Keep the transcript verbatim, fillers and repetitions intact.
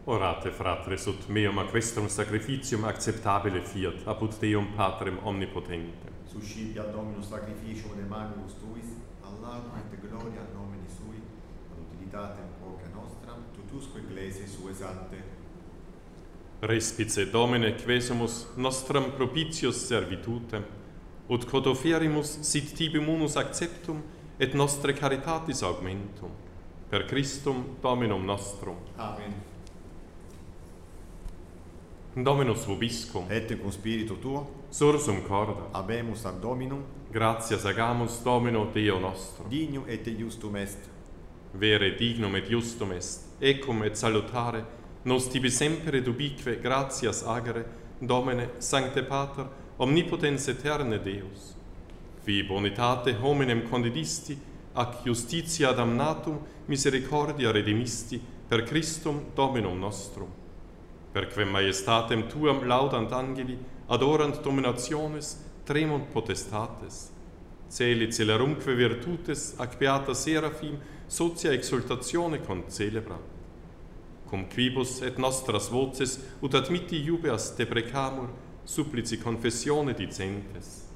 Orate, fratres, ut meum a questum sacrificium acceptabile fiat, apud Deum Patrem omnipotentem. Suscipia Dominus sacrificium de manibus tuis, all'aum et gloria nomini sui, ad utilitatem quoque nostram, tutusque ecclesiae sue sancte. Respice Domine quesumus nostram propitius servitutem, ut quod offerimus sit tibi munus acceptum et nostre caritatis augmentum. Per Christum Dominum nostrum. Amen. Dominus vobiscum, Et cum spiritu tuo, sursum corda, habemus ad Dominum, gratias agamus Domino Deo nostro. dignum et justum est. Vere dignum et justum est, ecum et salutare, nos tibi semper et ubique gratias agere, Domine, Sancte Pater, omnipotens aeterne Deus, qui bonitate hominem condidisti, ac justitia damnatum misericordia redimisti, per Christum Dominum nostrum. Perquem majestatem tuam laudant angeli, adorant dominationes, tremunt potestates. Celi celerumque virtutes, ac beata seraphim, socia exultatione concelebra. Cum quibus et nostras voces, ut admitti iubeas deprecamur, supplici confessione dicentes.